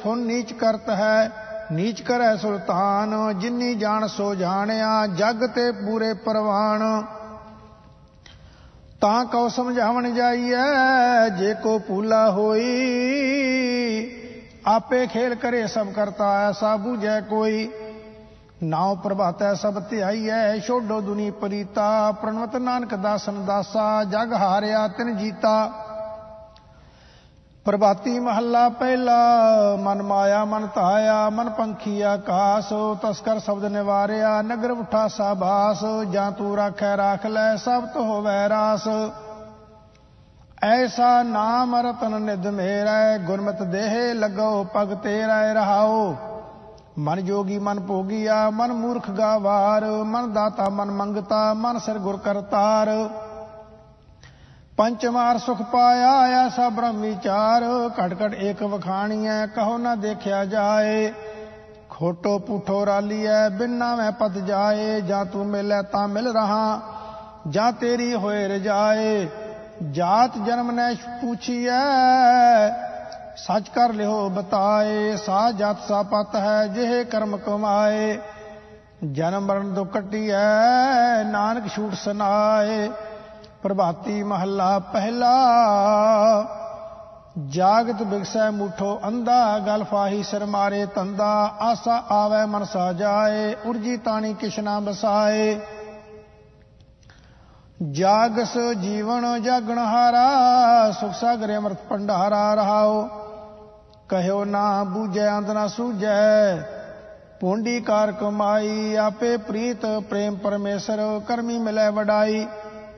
थुन नीच करत है, नीच करे सुल्तान। जिन्नी जान सो जानिया, जग ते पूरे परवान। तां कौ समझावन जाइए, जे को भूला होई। आपे खेल करे सब करता, ऐसा बूझे कोई। नाव प्रभातै सब ध्याईऐ, छोडो दुनी परीता। प्रणवत नानक दासन दासा, जग हारिया तिन जीता। प्रभाती महला पहला, मन माया मन धाया। मन पंखी आकाश, तस्कर शब्द निवारिया। नगर उठा साबास, जां तू राखै राख लै, सब तो होवै रास। ऐसा नाम रतन निध मेरै, गुरमत देह लगो पग तेरै। रहाओ मन जोगी मन भोगिया, मन मूर्ख गावार। मन दाता मन मंगता, मन सिर गुर करतार। पंचमार सुख पाया, ऐसा ब्रह्म विचार। घट घट एक वखाणीਐ, कहो न देखा जाए। खोटो पूठो रालीਐ, बिन नावै पद जाए। जां तू मिलै तां मिल रहा, जां तेरी होए रजाए। जात जन्म नै पूछिਐ, सच कर लिहो बताए। सा जात सा पत है, जिहे कर्म कमाए। जन्म मरण दुख कटिਐ, नानक छूट सुनाए। प्रभाती महला पहला, जागत बिगसै मूठो अंधा। गल फाही सिर मारे तंदा, आसा आवै मन सा जाए। उर्जी ताणी किशना बसाए। जागस जीवन जागण हारा, सुख सागर अमृत भंडारा। रहाओ कहो ना बूझै, अंत ना सूझै। पूंडी कार कमाई, आपे प्रीत प्रेम परमेश्वर। करमी मिलै वडाई,